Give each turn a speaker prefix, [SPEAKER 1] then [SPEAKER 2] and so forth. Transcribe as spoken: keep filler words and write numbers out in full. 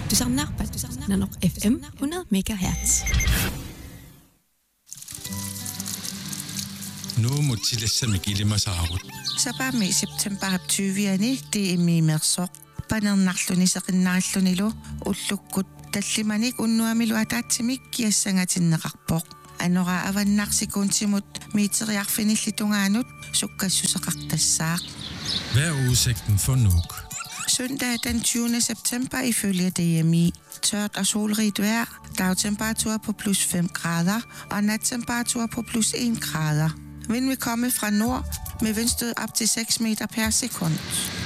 [SPEAKER 1] Du samler på Nanok F M hundrede megahertz.
[SPEAKER 2] Nu må tillæse mig gilde mig saarut.
[SPEAKER 3] Sabami september tyviani det er mi mersok. Panernarluni saqinnaarlunilu ullukkut tallimanik unnuamilu ataatsimik kiassangatinneqarpoq. Anora avannarsikuntimut miiteriarfinillitungaanut sukkassusaqartassaaq.
[SPEAKER 2] Hvad er udsigten for Nuuk?
[SPEAKER 3] Søndag den tyvende september ifølge D M I. Tørt og solrigt vejr, dagtemperatur på plus fem grader og nattemperatur på plus en grader. Vind vil komme fra nord med vindstød op til seks meter per sekund.